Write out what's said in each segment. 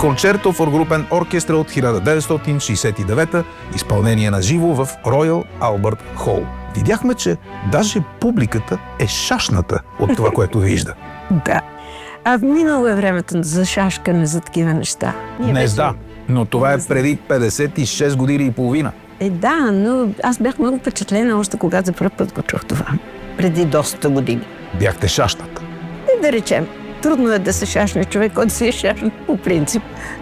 Концерто for групен оркестра от 1969, изпълнение на живо в Royal Albert Hall. Видяхме, че даже публиката е шашната от това, което вижда. Да. А минало е времето за шашкане за такива неща. Днес да, но това е преди 56 години и половина. Да, но аз бях много впечатлена още когато за първ път го чух това. Преди доста години. Бяхте шашната. Да речем, трудно е да се шашне човек, който си е шашен по принцип.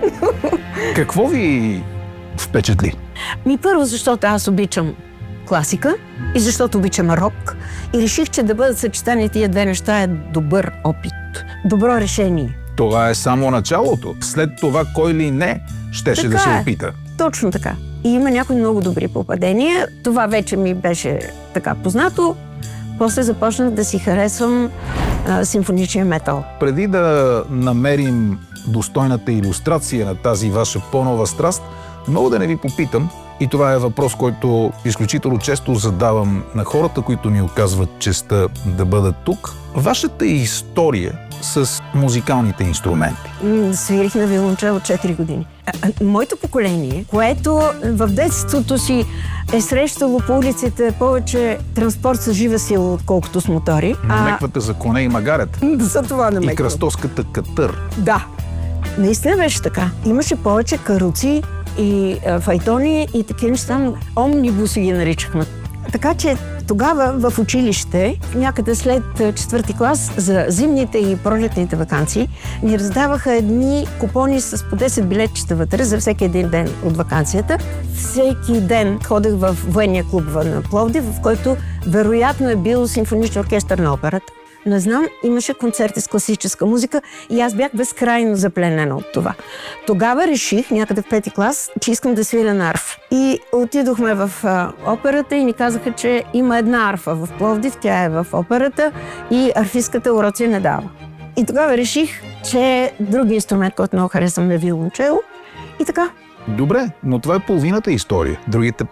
Какво ви впечатли? Първо, защото аз обичам класика и защото обичам рок. И реших, че да бъдат съчетани тия две неща е добър опит. Добро решение. Това е само началото. След това кой ли не щеше да се опита. Точно така. И има някои много добри попадения. Това вече ми беше така познато. После започнах да си харесвам симфоничния метал. Преди да намерим достойната илюстрация на тази ваша по-нова страст, мога да не ви попитам, и това е въпрос, който изключително често задавам на хората, които ни оказват честта да бъдат тук. Вашата история с музикалните инструменти. Свирих на виолончел от 4 години. Моето поколение, което в детството си е срещало по улиците повече транспорт с жива сила, отколкото с мотори. Намеквате за коне и магарет. За това намеквам. И кръстоската катър. Да. Наистина беше така. Имаше повече каруци и файтони и такива неща. Омнибуси ги наричахме. Така че тогава в училище, някъде след 4-ти клас, за зимните и пролетните ваканции, ни раздаваха едни купони с по 10 билетчета вътре за всеки един ден от ваканцията. Всеки ден ходех в военния клуб на Пловдив, в който вероятно е бил симфоничен оркестър на операта. Не знам, имаше концерти с класическа музика и аз бях безкрайно запленена от това. Тогава реших, някъде в 5-ти клас, че искам да свиря на арфа. И отидохме в операта и ни казаха, че има една арфа в Пловдив, тя е в операта и арфистката уроци не дава. И тогава реших, че други инструмент, който много харесвам, е виолончело. И така. Добре, но това е половината история. Другите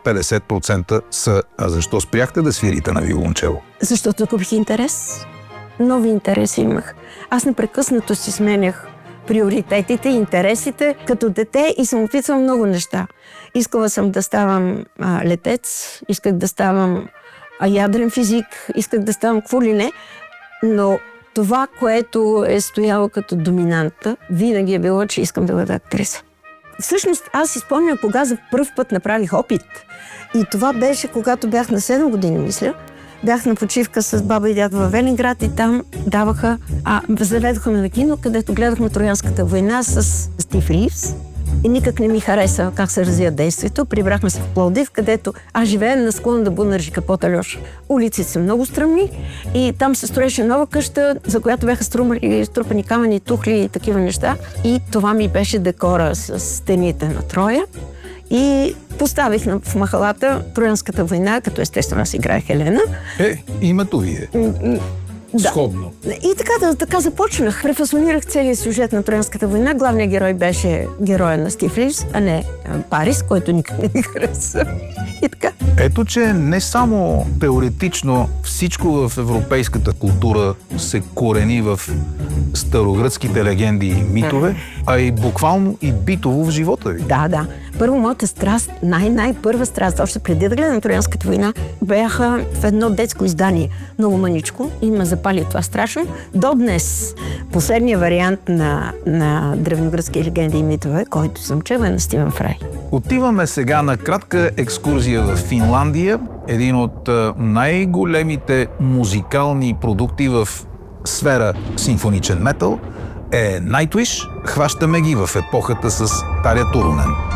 50% са: а защо спряхте да свирите на виолончело? Защото купих интерес. Нови интереси имах. Аз непрекъснато си сменях приоритетите, интересите като дете и съм опитвала много неща. Искала съм да ставам летец, исках да ставам ядрен физик, исках да ставам какво ли не, но това, което е стояло като доминанта, винаги е било, че искам да бъда актриса. Всъщност, аз си спомням кога за пръв път направих опит. И това беше, когато бях на 7 години, мисля. Бях на почивка с баба и дядо във Велинград и там даваха... заведоха ме на кино, където гледахме Троянската война с Стив Ривз. И никак не ми хареса как се развия действието. Прибрахме се в Пловдив, където аз живея на склон да Бунаржи Капот Алеша. Улиците са много стръмни и там се строеше нова къща, за която бяха струпани камъни, тухли и такива неща. И това ми беше декора с стените на Троя. И поставих в махалата Троянската война, като естествено аз играех Елена. Името ви е сходно. И така започнах. Префасонирах целият сюжет на Троянската война. Главният герой беше героя на Стив Ривз, а не Парис, който никак не ми хареса. И така. Ето, че не само теоретично всичко в европейската култура се корени в старогръцките легенди и митове, а и буквално и битово в живота ви. Да. Първо, моята страст, най-първа страст, още преди да гледам Троянската война, бяха в едно детско издание. Много мъничко и ме запали това страшно. До днес, последният вариант на древногръцки легенди и митове, който съм чела, е на Стивен Фрай. Отиваме сега на кратка екскурзия в Финландия, един от най-големите музикални продукти в сфера симфоничен метал е Nightwish. Хващаме ги в епохата с Тарja Turunen.